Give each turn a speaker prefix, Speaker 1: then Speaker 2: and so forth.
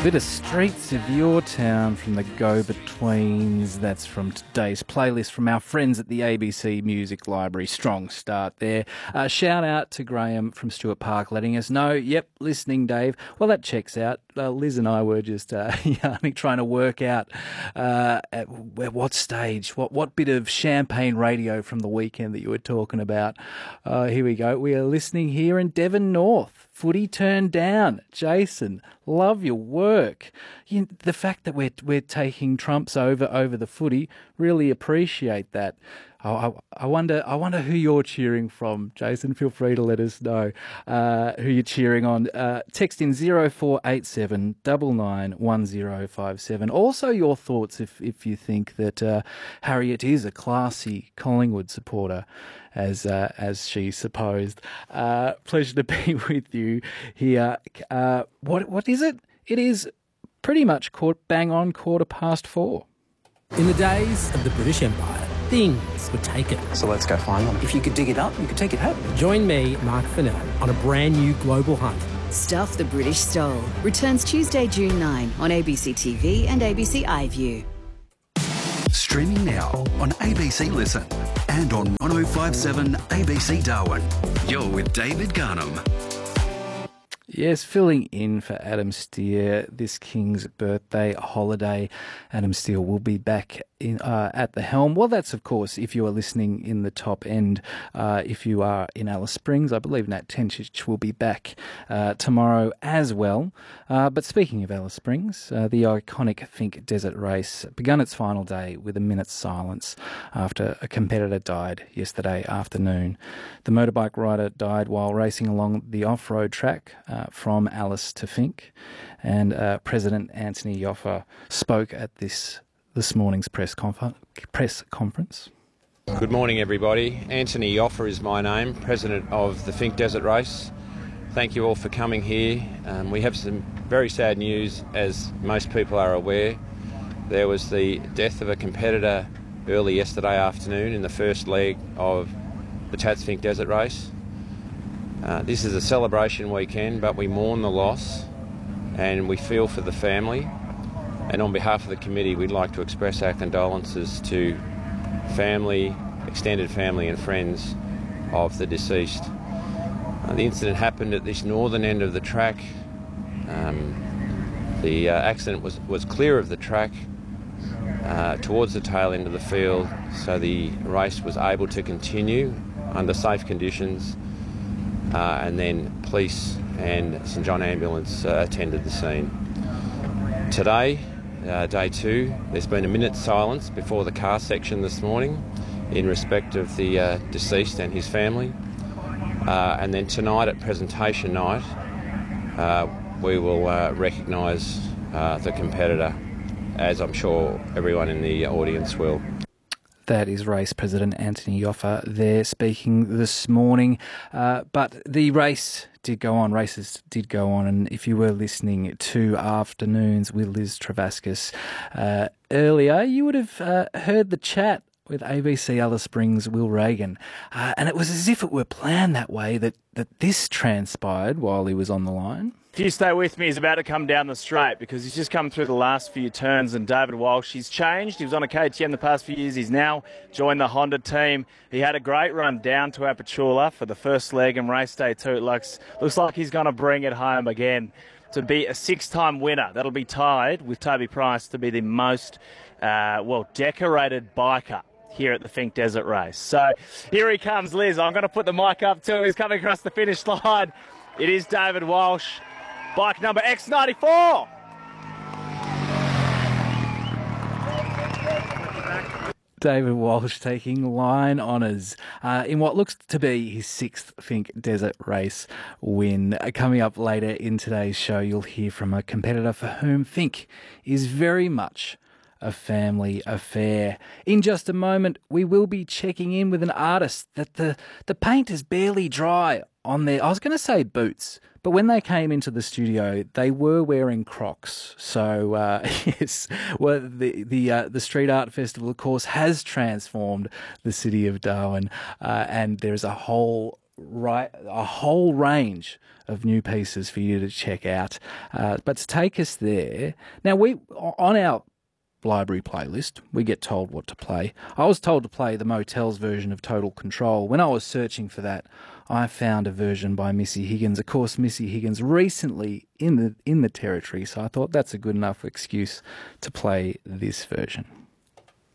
Speaker 1: Bit of Streets of Your Town from the Go-Betweens. That's from today's playlist from our friends at the ABC Music Library. Strong start there. Shout out to Graham from Stuart Park letting us know. Yep, listening, Dave. Well, that checks out. Liz and I were just trying to work out at what stage, what bit of champagne radio from the weekend that you were talking about. Here we go. We are listening here in Devon North. Footy turned down. Jason, love your work. The fact that we're taking trumps over the footy, really appreciate that. I wonder who you're cheering from, Jason. Feel free to let us know who you're cheering on. Text in 0487 991057. Also, your thoughts if you think that Harriet is a classy Collingwood supporter, as she supposed. Pleasure to be with you here. What is it? It is pretty much bang on 4:15.
Speaker 2: In the days of the British Empire, things were taken.
Speaker 3: So let's go find them. If you could dig it up, you could take it home.
Speaker 2: Join me, Mark Fennell, on a brand new global hunt.
Speaker 4: Stuff the British Stole returns Tuesday, June 9 on ABC TV and ABC iView.
Speaker 5: Streaming now on ABC Listen and on 1057 ABC Darwin. You're with David Garnham.
Speaker 1: Yes, filling in for Adam Steer this King's birthday holiday. Adam Steer will be back at the helm. Well, that's, of course, if you are listening in the top end. If you are in Alice Springs, I believe Nat Tencic will be back tomorrow as well. But speaking of Alice Springs, the iconic Finke Desert Race begun its final day with a minute's silence after a competitor died yesterday afternoon. The motorbike rider died while racing along the off-road track from Alice to Finke, and President Anthony Joffa spoke at this morning's press conference.
Speaker 6: Good morning, everybody. Anthony Joffa is my name, President of the Finke Desert Race. Thank you all for coming here. We have some very sad news, as most people are aware. There was the death of a competitor early yesterday afternoon in the first leg of the Tats Finke Desert Race. This is a celebration weekend, but we mourn the loss and we feel for the family. And on behalf of the committee, we'd like to express our condolences to family, extended family and friends of the deceased. The incident happened at this northern end of the track. The accident was clear of the track towards the tail end of the field, so the race was able to continue under safe conditions, and then police and St John Ambulance attended the scene. Today, day two, there's been a minute's silence before the car section this morning in respect of the deceased and his family. And then tonight at presentation night, we will recognise the competitor, as I'm sure everyone in the audience will.
Speaker 1: That is race President Anthony Joffa there speaking this morning. But the race did go on, races did go on, and if you were listening to Afternoons with Liz Travascus earlier, you would have heard the chat with ABC Alice Springs' Will Reagan. And it was as if it were planned that way, that this transpired while he was on the line.
Speaker 7: If you stay with me, he's about to come down the straight because he's just come through the last few turns, and David Walsh, he's changed. He was on a KTM the past few years. He's now joined the Honda team. He had a great run down to Apachula for the first leg in race day two. It looks like he's going to bring it home again to be a six-time winner. That'll be tied with Toby Price to be the most, decorated biker here at the Finke Desert Race. So here he comes, Liz. I'm going to put the mic up to him. He's coming across the finish line. It is David Walsh. Bike number X94.
Speaker 1: David Walsh taking line honours in what looks to be his sixth Finke Desert Race win. Coming up later in today's show, you'll hear from a competitor for whom Finke is very much a family affair. In just a moment, we will be checking in with an artist that the paint is barely dry on their, I was going to say boots, but when they came into the studio, they were wearing Crocs. So, yes, well, the Street Art Festival, of course, has transformed the city of Darwin, and there's a whole a whole range of new pieces for you to check out. But to take us there, now on our library playlist, we get told what to play. I was told to play the Motels version of Total Control. When I was searching for that, I found a version by Missy Higgins. Of course, Missy Higgins recently in the Territory, so I thought that's a good enough excuse to play this version.